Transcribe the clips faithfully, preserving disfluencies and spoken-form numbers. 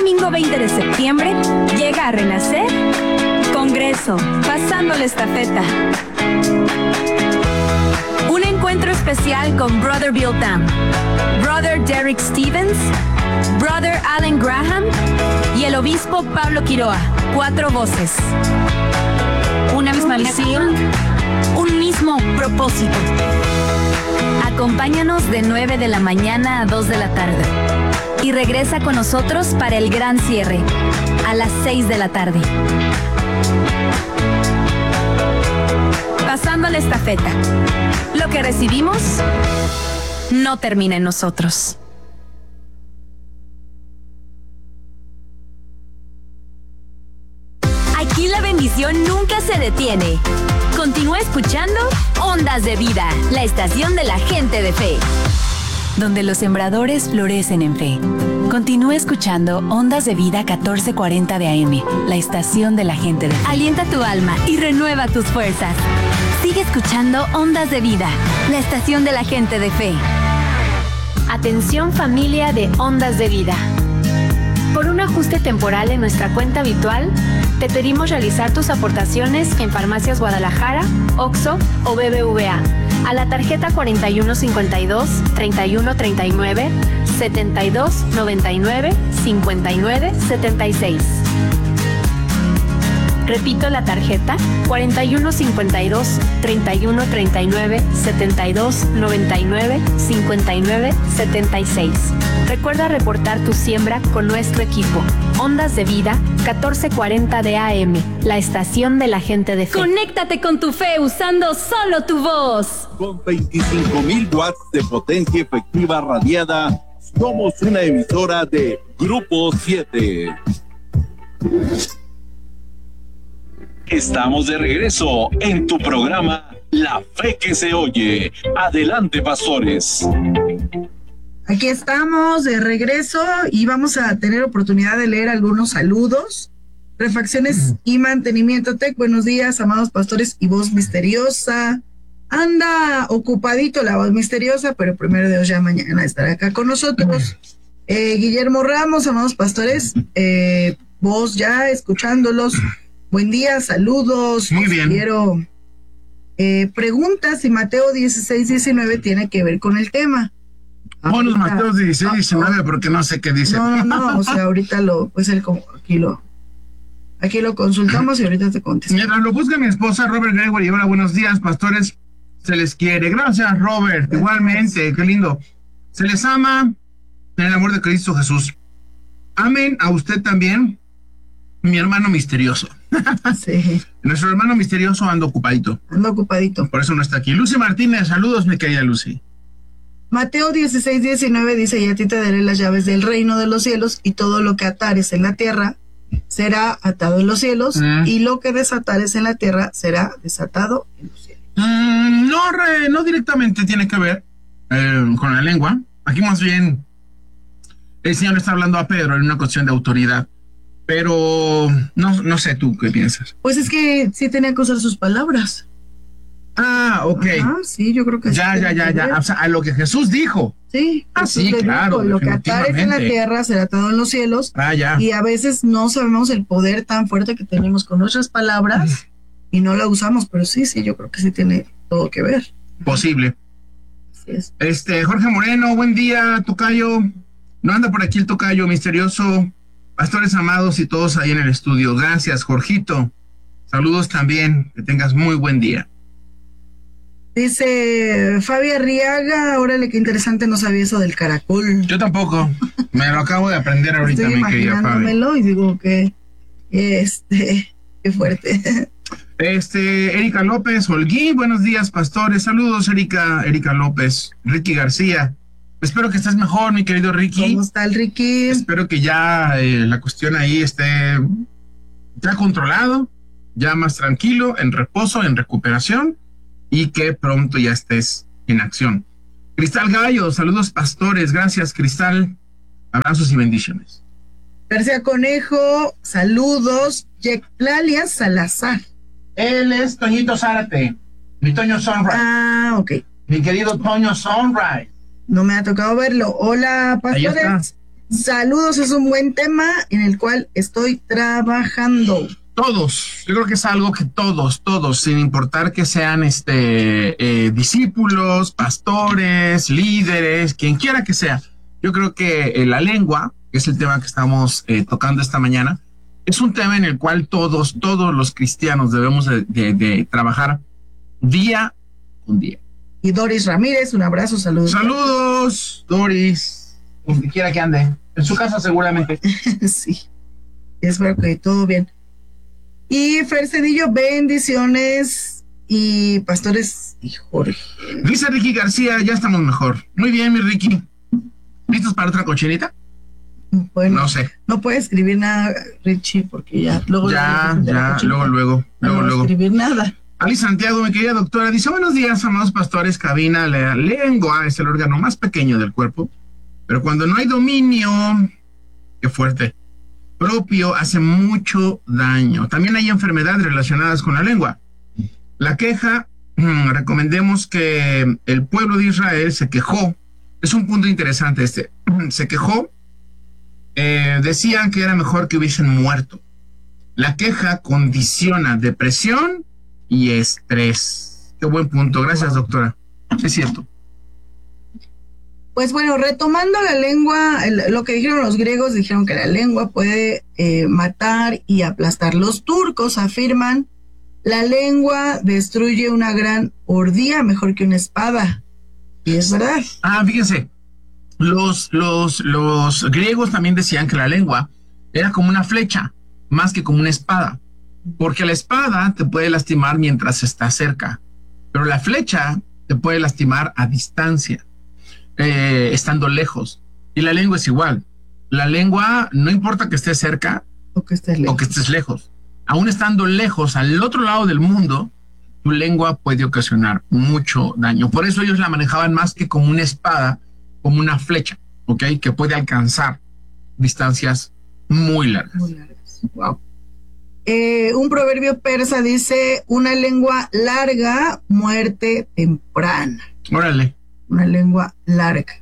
domingo veinte de septiembre llega a renacer Congreso, pasando la estafeta. Un encuentro especial con Brother Bill Tam, Brother Derek Stevens, Brother Alan Graham y el obispo Pablo Quiroa. Cuatro voces. Una misma misión, un mismo propósito. Acompáñanos de nueve de la mañana a dos de la tarde. Y regresa con nosotros para el gran cierre, a las seis de la tarde. Pasando la estafeta. Lo que recibimos no termina en nosotros. Aquí la bendición nunca se detiene. Continúa escuchando Ondas de Vida, la estación de la gente de fe, donde los sembradores florecen en fe. Continúa escuchando Ondas de Vida catorce cuarenta de A M, la estación de la gente de fe. Alienta tu alma y renueva tus fuerzas. Sigue escuchando Ondas de Vida, la estación de la gente de fe. Atención familia de Ondas de Vida. Por un ajuste temporal en nuestra cuenta habitual, te pedimos realizar tus aportaciones en Farmacias Guadalajara, Oxxo o B B V A a la tarjeta cuarenta y uno cincuenta y dos, treinta y uno treinta y nueve, setenta y dos noventa y nueve, cincuenta y nueve setenta y seis. Repito la tarjeta cuarenta y uno cincuenta y dos, treinta y uno treinta y nueve, setenta y dos noventa y nueve, cincuenta y nueve setenta y seis. Recuerda reportar tu siembra con nuestro equipo. Ondas de Vida, catorce cuarenta de A M, la estación de la gente de fe. Conéctate con tu fe usando solo tu voz. Con veinticinco mil watts de potencia efectiva radiada, somos una emisora de Grupo siete. Estamos de regreso en tu programa La Fe que se oye. Adelante, pastores. Aquí estamos de regreso y vamos a tener oportunidad de leer algunos saludos. Refacciones y Mantenimiento Tech, buenos días, amados pastores y voz misteriosa. Anda ocupadito la voz misteriosa, pero primero Dios ya mañana estará acá con nosotros. Eh, Guillermo Ramos, amados pastores, eh, vos ya escuchándolos. Buen día, saludos. Muy bien. Quiero eh, preguntas si Mateo dieciséis diecinueve tiene que ver con el tema. Bueno, Mateo dieciséis diecinueve, porque no sé qué dice. No, no, no, o sea, ahorita lo, pues el, aquí lo, aquí lo consultamos y ahorita te contesto. Mientras lo busca mi esposa, Robert Gregory, hola, buenos días, pastores, se les quiere. Gracias, Robert, gracias. Igualmente, qué lindo. Se les ama en el amor de Cristo Jesús. Amén a usted también, mi hermano misterioso. Sí. Nuestro hermano misterioso anda ocupadito. Anda ocupadito. Por eso no está aquí. Lucy Martínez, saludos, mi querida Lucy. Mateo dieciséis diecinueve dice, y a ti te daré las llaves del reino de los cielos, y todo lo que atares en la tierra será atado en los cielos, mm. y lo que desatares en la tierra será desatado en los cielos. Mm, no, re, no directamente tiene que ver eh, con la lengua. Aquí más bien el Señor está hablando a Pedro en una cuestión de autoridad. Pero no, no sé tú qué piensas. Pues es que sí tenía que usar sus palabras. Ah, ok. Ah, sí, yo creo que ya, sí. Ya, ya, ya, ya. O sea, a lo que Jesús dijo. Sí. Ah, sí, claro. Dijo, lo que atares en la tierra será atado en los cielos. Ah, ya. Y a veces no sabemos el poder tan fuerte que tenemos con nuestras palabras y no la usamos, pero sí, sí, yo creo que sí tiene todo que ver. Posible. Así es. Este, Jorge Moreno, buen día, tocayo. No anda por aquí el tocayo misterioso. Pastores amados y todos ahí en el estudio. Gracias, Jorgito. Saludos también. Que tengas muy buen día. Dice Fabi Arriaga, órale, qué interesante, no sabía eso del caracol. Yo tampoco. Me lo acabo de aprender ahorita, Estoy mi querida Fabi. Y digo que, este, qué fuerte. Este, Erika López, Holguín, buenos días, pastores. Saludos, Erika, Erika López. Ricky García. Espero que estés mejor, mi querido Ricky. ¿Cómo está el Ricky? Espero que ya eh, la cuestión ahí esté ya controlado, ya más tranquilo, en reposo, en recuperación, y que pronto ya estés en acción. Cristal Gallo, saludos pastores, gracias Cristal, abrazos y bendiciones. García Conejo, saludos. Yeclalia Salazar. Él es Toñito Zárate, mi Toño Sunrise. Ah, ok. Mi querido Toño Sunrise. No me ha tocado verlo. Hola, pastores. Saludos es un buen tema en el cual estoy trabajando. Todos, yo creo que es algo que todos, todos, sin importar que sean este eh, discípulos, pastores, líderes, quien quiera que sea. Yo creo que eh, la lengua, que es el tema que estamos eh, tocando esta mañana, es un tema en el cual todos, todos los cristianos debemos de, de, de trabajar día con día. Y Doris Ramírez, un abrazo, saludos. Saludos, Doris, donde quiera que ande, en su casa seguramente. Sí, espero que todo bien. Y Fer Cedillo, bendiciones. Y pastores y Jorge. Dice Ricky García, ya estamos mejor. Muy bien, mi Ricky. ¿Listos para otra cochinita? Bueno, no sé. No puede escribir nada, Richie, porque ya luego... Ya, ya, luego, luego, luego, no luego. escribir nada. Ali Santiago, mi querida doctora, dice, buenos días, amados pastores, cabina. La lengua es el órgano más pequeño del cuerpo, pero cuando no hay dominio, qué fuerte, propio, hace mucho daño. También hay enfermedades relacionadas con la lengua. La queja, mmm, recomendemos que el pueblo de Israel se quejó. Es un punto interesante este. Se quejó, eh, decían que era mejor que hubiesen muerto. La queja condiciona depresión y estrés. Qué buen punto. Gracias, doctora. Es cierto. Pues bueno, retomando la lengua, el, lo que dijeron los griegos, dijeron que la lengua puede eh, matar y aplastar. Los turcos afirman, la lengua destruye una gran orgía mejor que una espada. Y es verdad. Ah, fíjense, los, los, los griegos también decían que la lengua era como una flecha, más que como una espada. Porque la espada te puede lastimar mientras está cerca, pero la flecha te puede lastimar a distancia. Eh, estando lejos. Y la lengua es igual. La lengua, no importa que estés cerca o que estés lejos, o que estés lejos. Aún estando lejos, al otro lado del mundo, tu lengua puede ocasionar mucho daño. Por eso ellos la manejaban más que como una espada, como una flecha, ¿ok? Que puede alcanzar distancias muy largas. Muy largas. Wow. Eh, un proverbio persa dice, una lengua larga, muerte temprana. Órale. Una lengua larga.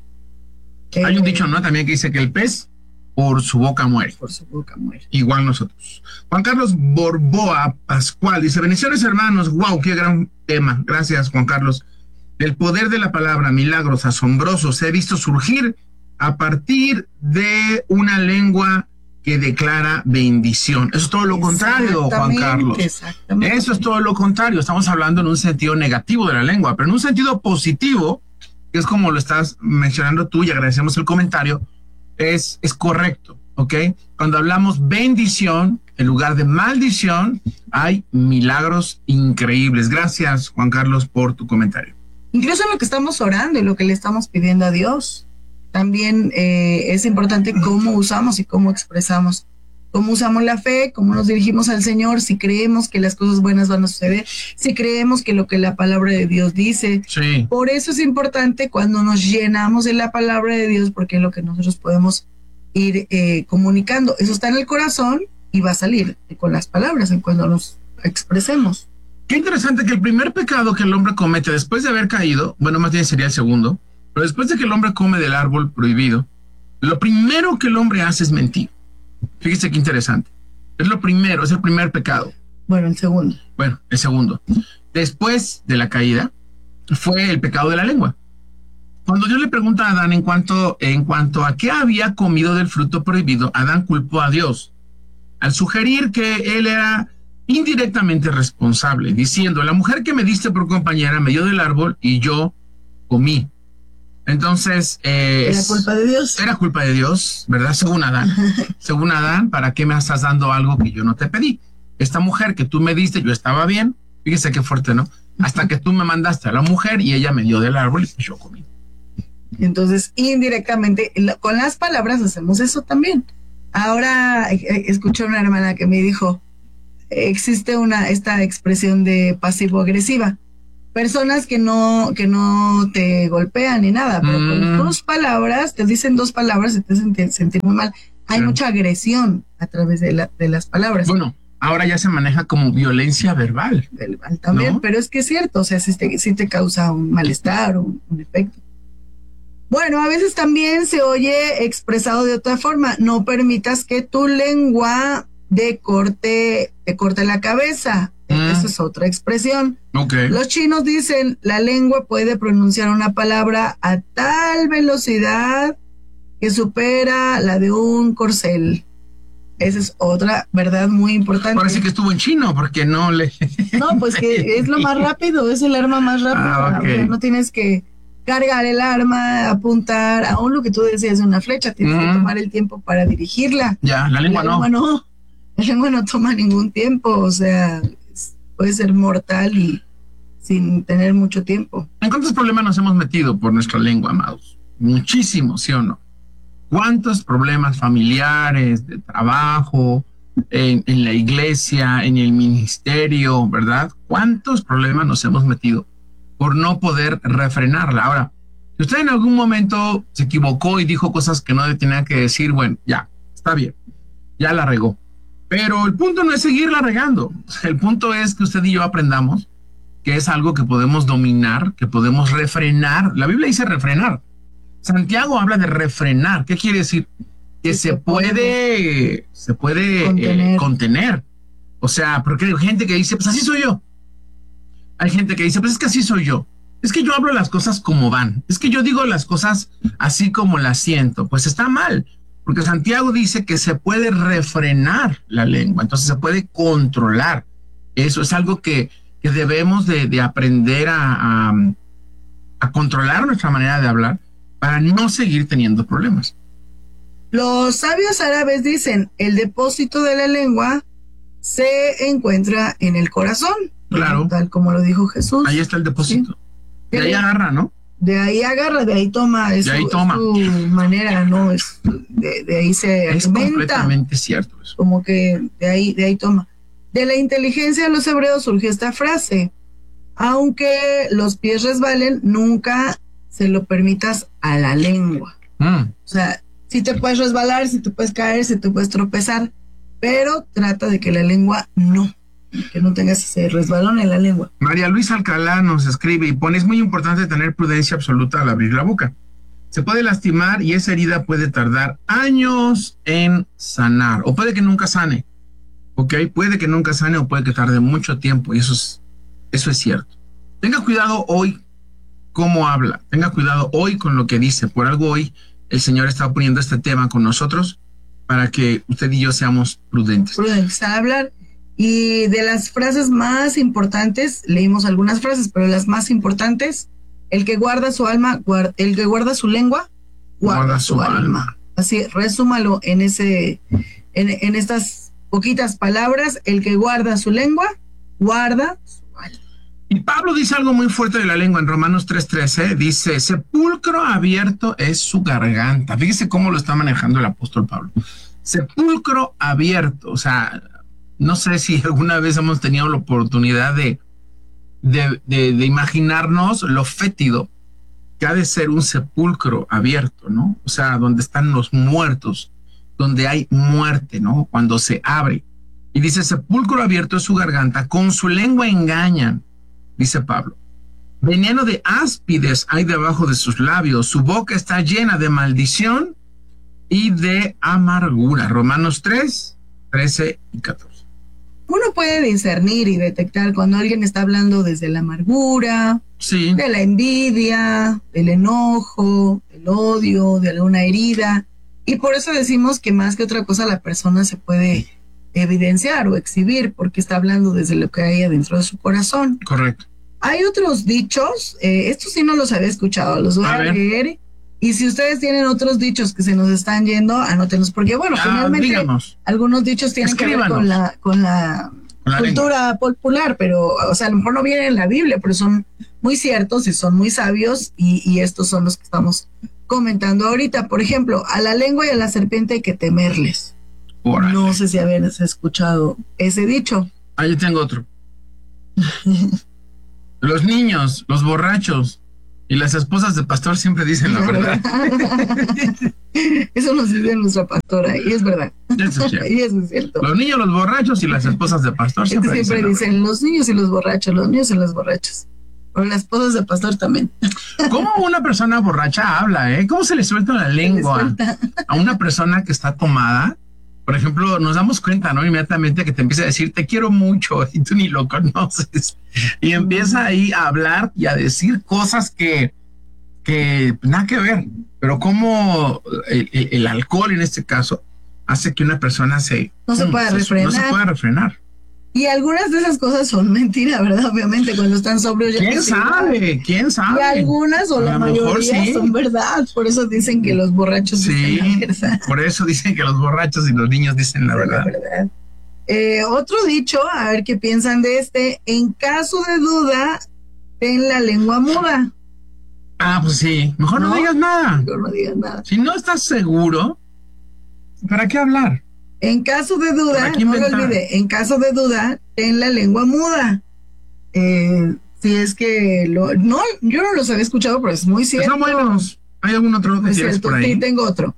Eh, Hay un dicho, ¿no? También que dice que el pez por su boca muere. Por su boca muere. Igual nosotros. Juan Carlos Borboa Pascual dice, bendiciones hermanos, wow, qué gran tema. Gracias, Juan Carlos. El poder de la palabra, milagros asombrosos, he visto surgir a partir de una lengua que declara bendición. Eso es todo lo contrario, Juan Carlos. Exactamente. Eso es todo lo contrario. Estamos hablando en un sentido negativo de la lengua, pero en un sentido positivo, que es como lo estás mencionando tú y agradecemos el comentario, es, es correcto, ¿ok? Cuando hablamos bendición, en lugar de maldición, hay milagros increíbles. Gracias, Juan Carlos, por tu comentario. Incluso en lo que estamos orando y lo que le estamos pidiendo a Dios, también eh, es importante cómo usamos y cómo expresamos. Cómo usamos la fe, cómo nos dirigimos al Señor, si creemos que las cosas buenas van a suceder, si creemos que lo que la palabra de Dios dice. Sí. Por eso es importante cuando nos llenamos de la palabra de Dios, porque es lo que nosotros podemos ir eh, comunicando. Eso está en el corazón y va a salir con las palabras en cuando nos expresemos. Qué interesante que el primer pecado que el hombre comete después de haber caído, bueno, más bien sería el segundo, pero después de que el hombre come del árbol prohibido, lo primero que el hombre hace es mentir. Fíjese qué interesante. Es lo primero, es el primer pecado. Bueno, el segundo. Bueno, el segundo. Después de la caída, fue el pecado de la lengua. Cuando Dios le pregunta a Adán en cuanto, en cuanto a qué había comido del fruto prohibido, Adán culpó a Dios al sugerir que él era indirectamente responsable, diciendo, la mujer que me diste por compañera me dio del árbol y yo comí. Entonces, eh, era culpa de Dios. Era culpa de Dios, ¿verdad? Según Adán. Según Adán, ¿para qué me estás dando algo que yo no te pedí? Esta mujer que tú me diste, yo estaba bien. Fíjese qué fuerte, ¿no? Hasta que tú me mandaste a la mujer y ella me dio del árbol y pues yo comí. Entonces, indirectamente, con las palabras hacemos eso también. Ahora, escuché una hermana que me dijo, existe una esta expresión de pasivo-agresiva. Personas que no que no te golpean ni nada, pero mm. con tus palabras, te dicen dos palabras y te hacen sentir muy mal. Hay sí. mucha agresión a través de, la, de las palabras. Bueno, ahora ya se maneja como violencia verbal. Verbal también, ¿no? Pero es que es cierto, o sea, si te, si te causa un malestar o un, un efecto. Bueno, a veces también se oye expresado de otra forma. No permitas que tu lengua de corte, te corte la cabeza. Mm. Esa es otra expresión. Okay. Los chinos dicen, la lengua puede pronunciar una palabra a tal velocidad que supera la de un corcel. Esa es otra verdad muy importante. Parece que estuvo en chino, porque no le... No, pues que es lo más rápido, es el arma más rápida. Ah, okay. O sea, no tienes que cargar el arma, apuntar, aún lo que tú decías de una flecha, tienes mm. que tomar el tiempo para dirigirla. Ya, la lengua, la no. lengua no. La lengua no toma ningún tiempo, o sea, es, puede ser mortal y sin tener mucho tiempo. ¿En cuántos problemas nos hemos metido por nuestra lengua, amados? Muchísimo, ¿sí o no? ¿Cuántos problemas familiares, de trabajo, en, en la iglesia, en el ministerio, verdad? ¿Cuántos problemas nos hemos metido por no poder refrenarla? Ahora, si usted en algún momento se equivocó y dijo cosas que no tenía que decir, bueno, ya, está bien, ya la regó. Pero el punto no es seguirla regando. El punto es que usted y yo aprendamos que es algo que podemos dominar, que podemos refrenar. La Biblia dice refrenar. Santiago habla de refrenar. ¿Qué quiere decir? Que se, se puede, se puede contener. Eh, contener. O sea, porque hay gente que dice, pues así soy yo. Hay gente que dice, pues es que así soy yo. Es que yo hablo las cosas como van. Es que yo digo las cosas así como las siento. Pues está mal, porque Santiago dice que se puede refrenar la lengua. Entonces se puede controlar. Eso es algo que, que debemos de, de aprender a, a, a controlar nuestra manera de hablar, para no seguir teniendo problemas. Los sabios árabes dicen, el depósito de la lengua se encuentra en el corazón. Claro. Tal como lo dijo Jesús. Ahí está el depósito. ¿Sí? De ahí agarra, ¿no? De ahí agarra, de ahí toma. Es, de ahí su, toma. Es su manera, ¿no? Es, de, de ahí se es alimenta. Es completamente cierto eso. Como que de ahí, de ahí toma. De la inteligencia de los hebreos surgió esta frase. Aunque los pies resbalen, nunca se lo permitas a la lengua. Mm. O sea, si te puedes resbalar, si te puedes caer, si te puedes tropezar, pero trata de que la lengua no, que no tengas ese resbalón en la lengua. María Luisa Alcalá nos escribe y pone, es muy importante tener prudencia absoluta al abrir la boca. Se puede lastimar y esa herida puede tardar años en sanar, o puede que nunca sane, ¿ok? Puede que nunca sane o puede que tarde mucho tiempo, y eso es, eso es cierto. Tenga cuidado hoy cómo habla, tenga cuidado hoy con lo que dice. Por algo hoy el Señor está poniendo este tema con nosotros para que usted y yo seamos prudentes. Prudentes al hablar. Y de las frases más importantes, leímos algunas frases, pero las más importantes, el que guarda su alma, guarda, el que guarda su lengua, guarda, guarda su, su alma. alma. Así, resúmalo en ese, en, en estas poquitas palabras, el que guarda su lengua, guarda su alma. Y Pablo dice algo muy fuerte de la lengua en Romanos tres trece, dice, sepulcro abierto es su garganta. Fíjese cómo lo está manejando el apóstol Pablo. Sepulcro abierto, o sea, no sé si alguna vez hemos tenido la oportunidad de, de, de, de imaginarnos lo fétido que ha de ser un sepulcro abierto, ¿no? O sea, donde están los muertos, donde hay muerte, ¿no? Cuando se abre. Y dice, sepulcro abierto es su garganta, con su lengua engañan. Dice Pablo, veneno de áspides hay debajo de sus labios, su boca está llena de maldición y de amargura. Romanos tres, trece y catorce. Uno puede discernir y detectar cuando alguien está hablando desde la amargura, sí, de la envidia, del enojo, del odio, de alguna herida. Y por eso decimos que más que otra cosa la persona se puede evidenciar o exhibir porque está hablando desde lo que hay adentro de su corazón. Correcto. Hay otros dichos, eh, estos sí no los había escuchado, los voy a, a leer. Y si ustedes tienen otros dichos que se nos están yendo, anótenlos, porque bueno, ah, finalmente díganos. Algunos dichos tienen Escríbanos. que ver con la, con la, con la cultura lengua. popular, pero, o sea, a lo mejor no vienen en la Biblia, pero son muy ciertos y son muy sabios, y, y estos son los que estamos comentando ahorita. Por ejemplo, a la lengua y a la serpiente hay que temerles. Órale. No sé si habías escuchado ese dicho. Ah, yo tengo otro. Los niños, los borrachos y las esposas de pastor siempre dicen la verdad. Eso nos dice nuestra pastora y es verdad. Eso es cierto. Y eso es cierto. Los niños, los borrachos y las esposas de pastor siempre, siempre dicen, dicen los niños y los borrachos, los niños y los borrachos. O la esposa del pastor también. ¿Cómo una persona borracha habla, eh? ¿Cómo se le suelta la lengua a una persona que está tomada? Por ejemplo, nos damos cuenta, ¿no? Inmediatamente que te empieza a decir, te quiero mucho, y tú ni lo conoces. Y empieza ahí a hablar y a decir cosas que, que nada que ver. Pero cómo el, el, el alcohol, en este caso, hace que una persona se... No se pueda refrenar. No se pueda refrenar. Y algunas de esas cosas son mentira, ¿verdad? Obviamente, cuando están sobrios. ¿Quién sabe? ¿Quién sabe? Y algunas o la mayoría sí son verdad. Por eso dicen que los borrachos sí, dicen la verdad. Por eso dicen que los borrachos y los niños dicen la verdad. La verdad. Eh, otro dicho, a ver qué piensan de este. En caso de duda, ten la lengua muda. Ah, pues sí. Mejor no, no digas nada. Mejor no digas nada. Si no estás seguro, ¿para qué hablar? En caso de duda, no lo olvide, en caso de duda, ten la lengua muda. Eh, si es que lo, no, yo no los había escuchado, pero es muy cierto. Son buenos. ¿Hay algún otro que tienes por ahí? Sí, tengo otro.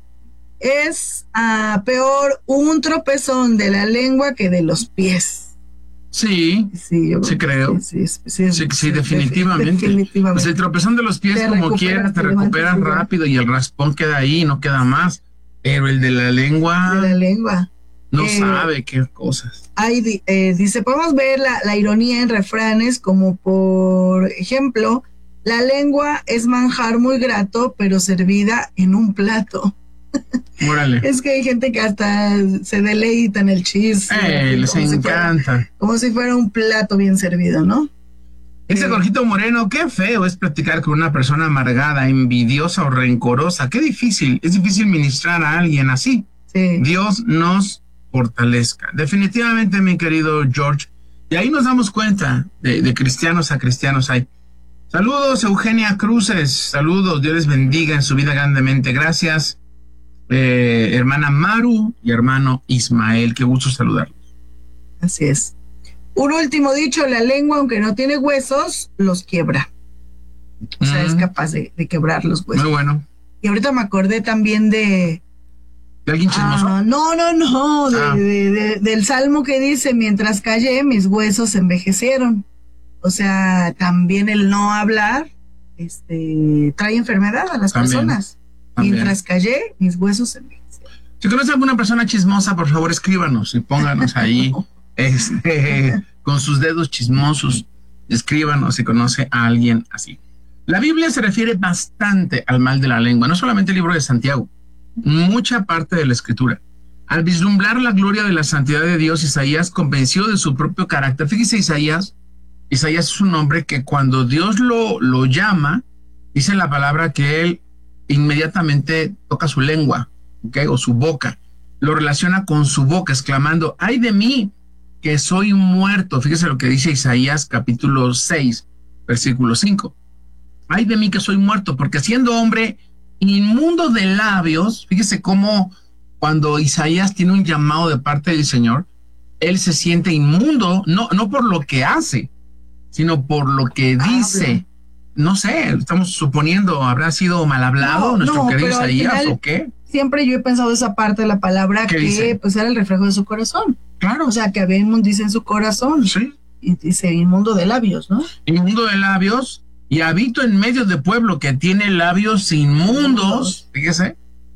Es uh, peor un tropezón de la lengua que de los pies. Sí, sí, yo sí creo. Sí, sí, sí, sí, sí definitivamente. definitivamente. Pues el tropezón de los pies, te como quieras, te recuperas rápido y el raspón queda ahí, no queda más. Pero el de la lengua... De la lengua. No eh, sabe qué cosas. Hay, eh, dice, podemos ver la, la ironía en refranes como, por ejemplo, la lengua es manjar muy grato, pero servida en un plato. Órale. Es que hay gente que hasta se deleita en el chiste. Eh, les encanta. Si fuera, como si fuera un plato bien servido, ¿no? Dice Jorgito Moreno, qué feo es platicar con una persona amargada, envidiosa o rencorosa. Qué difícil, es difícil ministrar a alguien así. Sí. Dios nos fortalezca. Definitivamente, mi querido George. Y ahí nos damos cuenta de, de cristianos a cristianos hay. Saludos, Eugenia Cruces. Saludos, Dios les bendiga en su vida grandemente. Gracias, eh, hermana Maru y hermano Ismael. Qué gusto saludarlos. Así es. Un último dicho, la lengua, aunque no tiene huesos, los quiebra. O sea, mm. es capaz de, de quebrar los huesos. Muy bueno. Y ahorita me acordé también de... ¿De alguien chismoso? Ah, no, no, no, de, ah. de, de, del salmo que dice, mientras callé, mis huesos envejecieron. O sea, también el no hablar este, trae enfermedad a las también, personas. También. Mientras callé, mis huesos envejecieron. Si conoce alguna persona chismosa, por favor, escríbanos y pónganos ahí. Este, con sus dedos chismosos, escríbanos si conoce a alguien así. La Biblia se refiere bastante al mal de la lengua, no solamente el libro de Santiago, mucha parte de la escritura. Al vislumbrar la gloria de la santidad de Dios, Isaías, convencido de su propio carácter, fíjese, Isaías, Isaías es un hombre que cuando Dios lo, lo llama, dice la palabra que él inmediatamente toca su lengua, ¿okay? O su boca, lo relaciona con su boca, exclamando, ¡ay de mí! Que soy muerto. Fíjese lo que dice Isaías capítulo seis, versículo cinco. Ay de mí que soy muerto, porque siendo hombre inmundo de labios, fíjese cómo cuando Isaías tiene un llamado de parte del Señor, él se siente inmundo, no, no por lo que hace, sino por lo que dice. No sé, estamos suponiendo, ¿habrá sido mal hablado no, nuestro no, querido Isaías final, o qué? Siempre yo he pensado esa parte de la palabra que dice? Pues era el reflejo de su corazón. Claro. O sea, que había inmundicia en su corazón. Sí. Y dice inmundo de labios, ¿no? Inmundo de labios, y habito en medio de pueblo que tiene labios inmundos. Fíjese.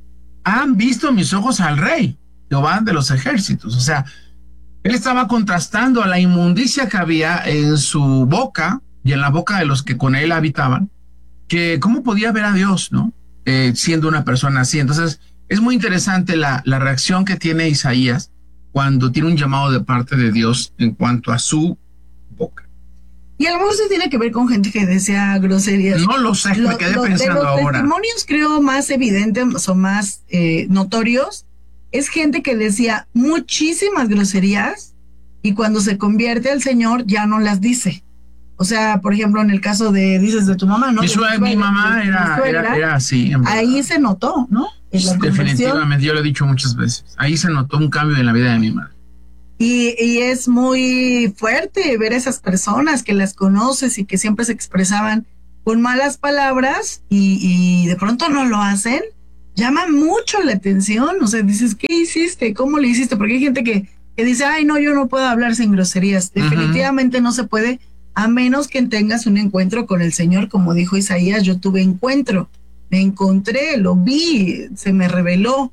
Han visto mis ojos al rey, Jehová de los ejércitos. O sea, él estaba contrastando a la inmundicia que había en su boca y en la boca de los que con él habitaban, que cómo podía ver a Dios, ¿no? Eh, siendo una persona así. Entonces, es muy interesante la, la reacción que tiene Isaías cuando tiene un llamado de parte de Dios en cuanto a su boca. Y a lo mejor se tiene que ver con gente que desea groserías. No lo sé, lo, me quedé lo, pensando de los ahora. Los testimonios creo más evidentes o más eh, notorios es gente que decía muchísimas groserías y cuando se convierte al Señor ya no las dice. O sea, por ejemplo, en el caso de, dices, de tu mamá, ¿no? Mi, suegra, mi mamá de, era, suegra, era, era así. Ahí se notó, ¿no? En la definitivamente, yo lo he dicho muchas veces. Ahí se notó un cambio en la vida de mi madre. Y, y es muy fuerte ver a esas personas que las conoces y que siempre se expresaban con malas palabras y, y de pronto no lo hacen. Llama mucho la atención. O sea, dices, ¿qué hiciste? ¿Cómo le hiciste? Porque hay gente que, que dice, ay, no, yo no puedo hablar sin groserías. Definitivamente uh-huh. no se puede. a menos que tengas un encuentro con el Señor, como dijo Isaías, yo tuve encuentro, me encontré, lo vi, se me reveló,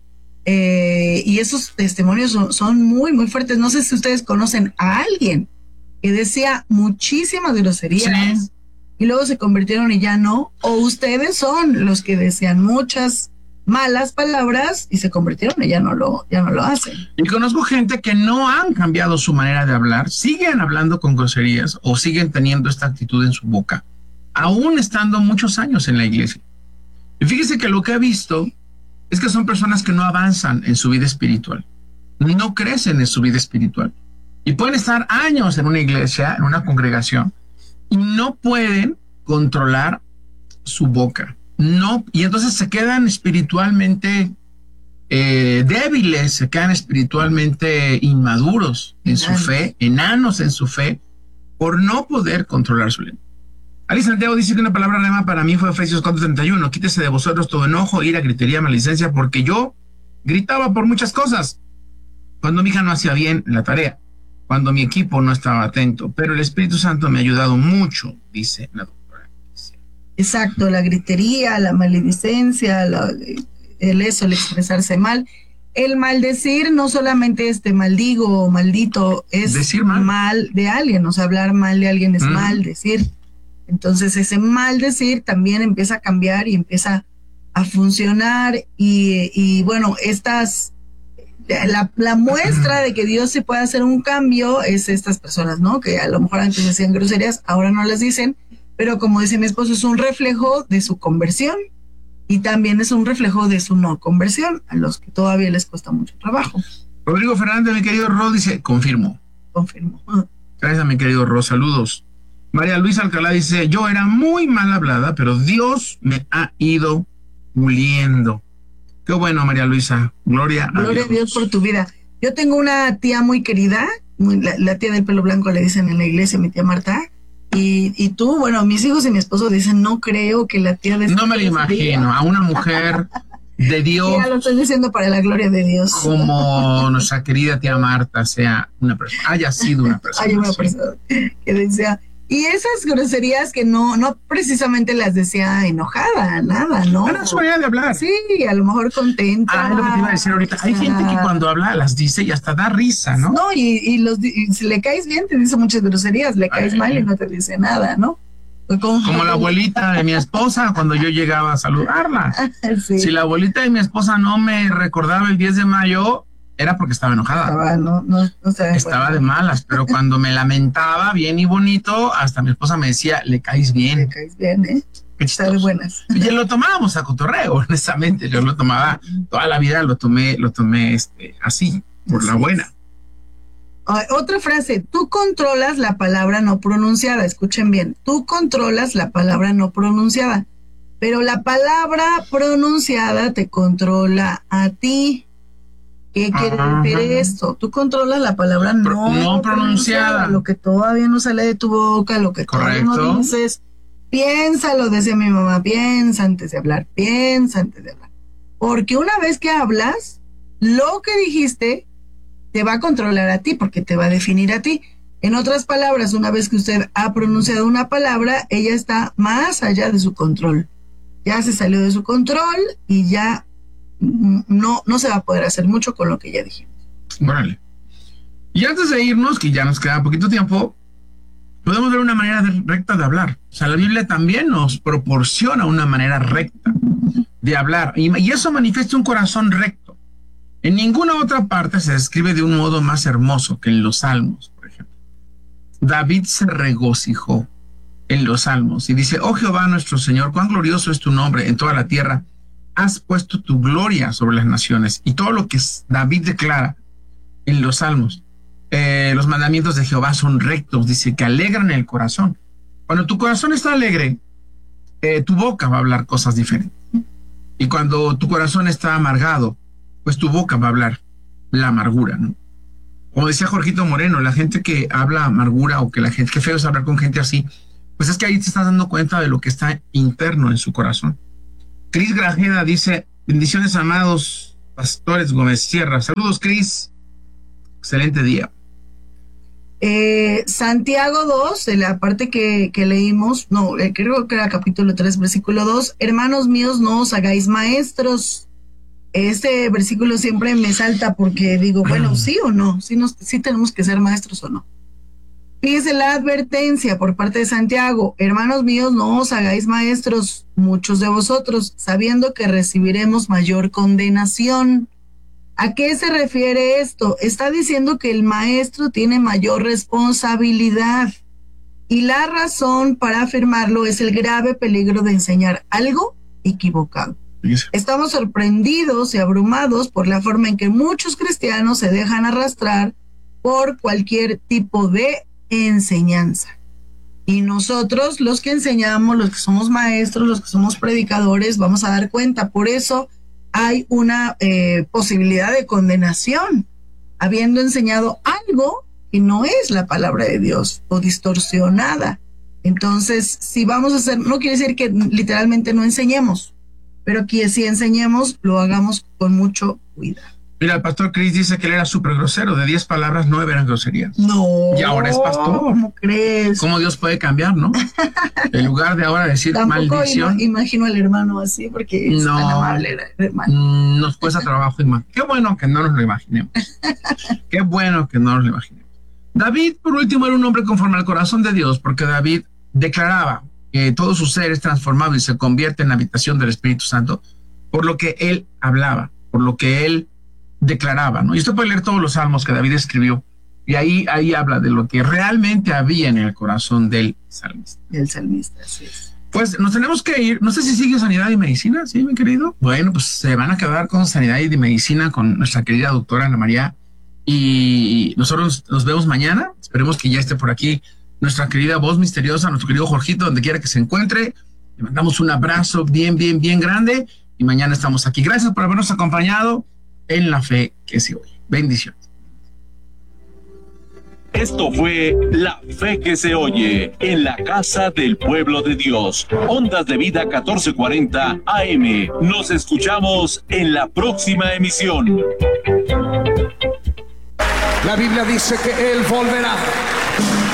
eh, y esos testimonios son, son muy, muy fuertes. No sé si ustedes conocen a alguien que decía muchísimas groserías, sí, y luego se convirtieron y ya no, o ustedes son los que decían muchas malas palabras y se convirtieron y ya no lo, ya no lo hacen. Y conozco gente que no han cambiado su manera de hablar, siguen hablando con groserías o siguen teniendo esta actitud en su boca, aún estando muchos años en la iglesia. Y fíjese que lo que he visto es que son personas que no avanzan en su vida espiritual, no crecen en su vida espiritual, y pueden estar años en una iglesia, en una congregación, y no pueden controlar su boca. No, y entonces se quedan espiritualmente eh, débiles, se quedan espiritualmente inmaduros en su fe, enanos en su fe, por no poder controlar su lengua. Ali Santiago dice que una palabra rema para mí fue Efesios cuatro treinta y uno, quítese de vosotros todo enojo, ira, gritería, maledicencia, porque yo gritaba por muchas cosas, cuando mi hija no hacía bien la tarea, cuando mi equipo no estaba atento, pero el Espíritu Santo me ha ayudado mucho, dice la doctora. Exacto, la gritería, la maledicencia, la, el eso, el expresarse mal. El maldecir no solamente es te maldigo o maldito, es decir mal. mal de alguien, o sea, hablar mal de alguien es mm. mal decir. Entonces ese maldecir también empieza a cambiar y empieza a funcionar y, y bueno, estas, la, la muestra de que Dios se puede hacer un cambio es estas personas, ¿no? Que a lo mejor antes decían groserías, ahora no las dicen. Pero como dice mi esposo, es un reflejo de su conversión y también es un reflejo de su no conversión, a los que todavía les cuesta mucho trabajo. Rodrigo Fernández, mi querido Ro, dice, confirmo. Confirmo. Gracias a mi querido Ro, saludos. María Luisa Alcalá dice, yo era muy mal hablada, pero Dios me ha ido puliendo. Qué bueno, María Luisa, gloria, gloria a Dios. Gloria a Dios por tu vida. Yo tengo una tía muy querida, muy, la, la tía del pelo blanco le dicen en la iglesia, mi tía Marta. Y, y tú, bueno, mis hijos y mi esposo dicen, no creo que la tía de... No me lo imagino, a una mujer de Dios... Ya lo estoy diciendo para la gloria de Dios. Como nuestra querida tía Marta sea una persona, haya sido una persona. Hay una persona que decía... Y esas groserías que no no precisamente las decía enojada, nada, ¿no? Era su manera de hablar. Sí, a lo mejor contenta. Ah, es lo que te iba a decir ahorita. Hay gente que cuando habla las dice y hasta da risa, ¿no? No, y, y, los, y si le caes bien te dice muchas groserías, le caes Ay, mal y no te dice nada, ¿no? Como, como la abuelita de mi esposa cuando yo llegaba a saludarla. Sí. Si la abuelita de mi esposa no me recordaba el diez de mayo... era porque estaba enojada. Estaba, no, no, no estaba, estaba de malas, pero cuando me lamentaba bien y bonito, hasta mi esposa me decía, le caes bien. Le caes bien, ¿eh? Está de buenas. Y lo tomábamos a cotorreo, honestamente. Yo lo tomaba toda la vida, lo tomé, lo tomé este, así, por así la buena. Es. Otra frase, tú controlas la palabra no pronunciada. Escuchen bien, tú controlas la palabra no pronunciada, pero la palabra pronunciada te controla a ti. ¿Qué quiere decir esto? Tú controlas la palabra no, no pronunciada. pronunciada, lo que todavía no sale de tu boca, lo que Correcto. todavía no dices. Piénsalo, decía mi mamá, piensa antes de hablar, piensa antes de hablar. Porque una vez que hablas, lo que dijiste te va a controlar a ti, porque te va a definir a ti. En otras palabras, una vez que usted ha pronunciado una palabra, ella está más allá de su control. Ya se salió de su control y ya no, no se va a poder hacer mucho con lo que ya dijimos. Órale. Y antes de irnos, que ya nos queda poquito tiempo, podemos ver una manera de, recta de hablar. O sea, la Biblia también nos proporciona una manera recta de hablar. Y, y eso manifiesta un corazón recto. En ninguna otra parte se describe de un modo más hermoso que en los Salmos, por ejemplo. David se regocijó en los Salmos y dice, oh Jehová nuestro Señor, cuán glorioso es tu nombre en toda la tierra. Has puesto tu gloria sobre las naciones. Y todo lo que David declara en los Salmos, eh, los mandamientos de Jehová son rectos, dice que alegran el corazón. Cuando tu corazón está alegre, eh, tu boca va a hablar cosas diferentes. Y cuando tu corazón está amargado, pues tu boca va a hablar la amargura, ¿no? Como decía Jorgito Moreno, la gente que habla amargura o que la gente, que feo es hablar con gente así, pues es que ahí te estás dando cuenta de lo que está interno en su corazón. Cris Grajeda dice, bendiciones amados pastores Gómez Sierra. Saludos, Cris. Excelente día. Eh, Santiago dos, de la parte que, que leímos, no, eh, creo que era capítulo tres, versículo dos, hermanos míos, no os hagáis maestros. Este versículo siempre me salta porque digo, bueno, sí o no, sí, nos, sí tenemos que ser maestros o no. Fíjese la advertencia por parte de Santiago, hermanos míos, no os hagáis maestros, muchos de vosotros, sabiendo que recibiremos mayor condenación. ¿A qué se refiere esto? Está diciendo que el maestro tiene mayor responsabilidad y la razón para afirmarlo es el grave peligro de enseñar algo equivocado. Estamos sorprendidos y abrumados por la forma en que muchos cristianos se dejan arrastrar por cualquier tipo de enseñanza. Y nosotros, los que enseñamos, los que somos maestros, los que somos predicadores, vamos a dar cuenta. Por eso hay una eh, posibilidad de condenación, habiendo enseñado algo que no es la palabra de Dios o distorsionada. Entonces, si vamos a hacer, no quiere decir que literalmente no enseñemos, pero que si enseñemos, lo hagamos con mucho cuidado. Mira, el pastor Chris dice que él era súper grosero, de diez palabras, nueve eran groserías. No. Y ahora es pastor. ¿Cómo crees? ¿Cómo Dios puede cambiar, no? En lugar de ahora decir Tampoco maldición. Tampoco imagino al hermano así, porque es no, tan amable el hermano. Nos cuesta trabajo imaginar. Qué bueno que no nos lo imaginemos. Qué bueno que no nos lo imaginemos. David, por último, era un hombre conforme al corazón de Dios, porque David declaraba que todo su ser es transformado y se convierte en la habitación del Espíritu Santo, por lo que él hablaba, por lo que él declaraba, ¿no? Y usted puede leer todos los salmos que David escribió, y ahí, ahí habla de lo que realmente había en el corazón del salmista. El salmista, sí. Pues nos tenemos que ir. No sé si sigue Sanidad y Medicina, ¿sí, mi querido? Bueno, pues se van a quedar con Sanidad y Medicina con nuestra querida doctora Ana María, y nosotros nos vemos mañana. Esperemos que ya esté por aquí nuestra querida voz misteriosa, nuestro querido Jorgito, donde quiera que se encuentre. Le mandamos un abrazo bien, bien, bien grande, y mañana estamos aquí. Gracias por habernos acompañado en la fe que se oye. Bendiciones. Esto fue La Fe que se oye en la casa del pueblo de Dios. Ondas de Vida catorce cuarenta A M. Nos escuchamos en la próxima emisión. La Biblia dice que Él volverá